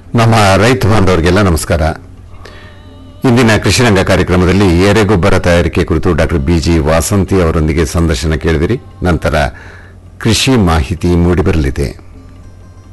ನಮ್ಮ ರೈತ ಬಾಂಧವರಿಗೆಲ್ಲ ನಮಸ್ಕಾರ. ಇಂದಿನ ಕೃಷಿರಂಗ ಕಾರ್ಯಕ್ರಮದಲ್ಲಿ ಎರೆಗೊಬ್ಬರ ತಯಾರಿಕೆ ಕುರಿತು ಡಾಕ್ಟರ್ ಬಿಜಿ ವಾಸಂತಿ ಅವರೊಂದಿಗೆ ಸಂದರ್ಶನ ಕೇಳಿದಿರಿ. ನಂತರ ಕೃಷಿ ಮಾಹಿತಿ ಮೂಡಿಬರಲಿದೆ.